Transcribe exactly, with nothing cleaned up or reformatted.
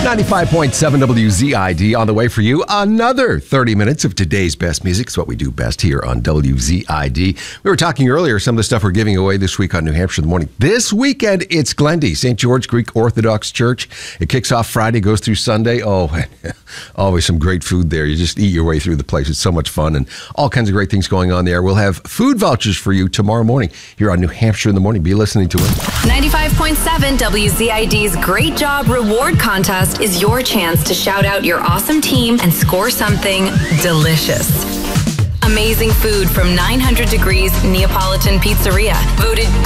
ninety-five point seven W Z I D on the way for you. Another thirty minutes of today's best music. It's what we do best here on W Z I D. We were talking earlier, some of the stuff we're giving away this week on New Hampshire in the Morning. This weekend, it's Glendy, Saint George Greek Orthodox Church. It kicks off Friday, goes through Sunday. Oh, always some great food there. You just eat your way through the place. It's so much fun and all kinds of great things going on there. We'll have food vouchers for you tomorrow morning here on New Hampshire in the Morning. Be listening to it. ninety-five point seven W Z I D's Great Job Reward Contest is your chance to shout out your awesome team and score something delicious. Amazing food from nine hundred Degrees Neapolitan Pizzeria, voted